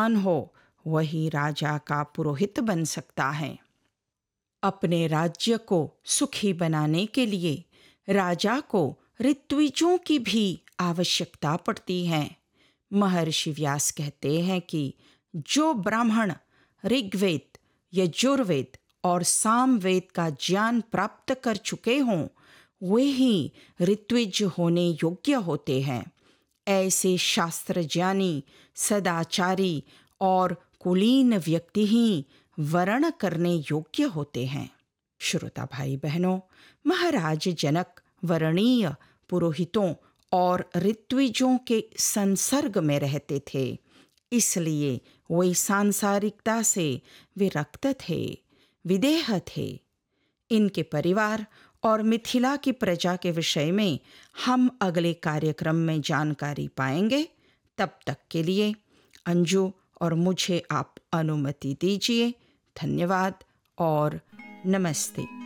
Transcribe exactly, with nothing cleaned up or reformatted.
विद्वान हो वही राजा का पुरोहित बन सकता है। अपने राज्य को सुखी बनाने के लिए राजा को ऋत्विजों की भी आवश्यकता पड़ती है। महर्षि व्यास कहते हैं कि जो ब्राह्मण ऋग्वेद, यजुर्वेद और सामवेद का ज्ञान प्राप्त कर चुके हों वे ही ऋत्विज होने योग्य होते हैं। ऐसे शास्त्र ज्ञानी, सदाचारी और कुलीन व्यक्ति ही वर्ण करने योग्य होते हैं। श्रोता भाई बहनों, महाराज जनक वर्णीय पुरोहितों और ऋत्विजों के संसर्ग में रहते थे, इसलिए वे सांसारिकता से विरक्त थे, विदेह थे। इनके परिवार और मिथिला की प्रजा के विषय में हम अगले कार्यक्रम में जानकारी पाएंगे। तब तक के लिए अंजू और मुझे आप अनुमति दीजिए। धन्यवाद और नमस्ते।